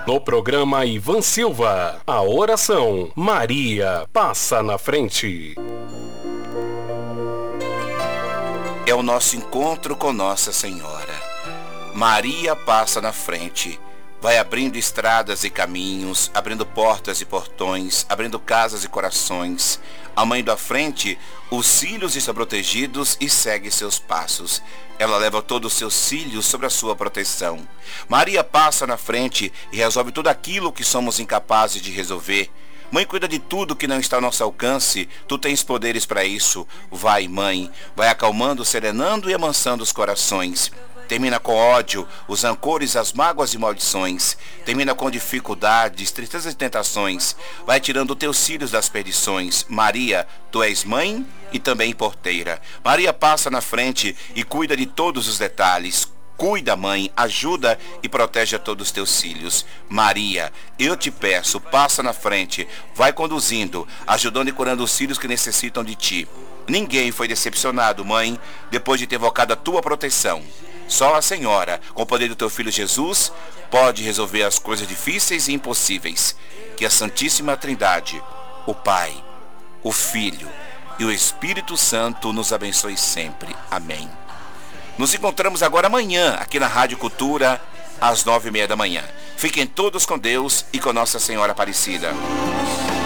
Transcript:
No programa Ivan Silva, a oração Maria passa na frente. É o nosso encontro com Nossa Senhora. Maria passa na frente, vai abrindo estradas e caminhos, abrindo portas e portões, abrindo casas e corações. A mãe da frente, os filhos estão protegidos e segue seus passos. Ela leva todos os seus filhos sobre a sua proteção. Maria passa na frente e resolve tudo aquilo que somos incapazes de resolver. Mãe, cuida de tudo que não está ao nosso alcance. Tu tens poderes para isso. Vai, mãe. Vai acalmando, serenando e amansando os corações. Termina com ódio, os rancores, as mágoas e maldições. Termina com dificuldades, tristezas e tentações. Vai tirando teus filhos das perdições. Maria, tu és mãe e também porteira. Maria passa na frente e cuida de todos os detalhes. Cuida, mãe, ajuda e protege a todos os teus filhos. Maria, eu te peço, passa na frente, vai conduzindo, ajudando e curando os filhos que necessitam de ti. Ninguém foi decepcionado, mãe, depois de ter invocado a tua proteção. Só a Senhora, com o poder do teu Filho Jesus, pode resolver as coisas difíceis e impossíveis. Que a Santíssima Trindade, o Pai, o Filho e o Espírito Santo nos abençoe sempre. Amém. Nos encontramos agora amanhã, aqui na Rádio Cultura, às 9h30 da manhã. Fiquem todos com Deus e com Nossa Senhora Aparecida.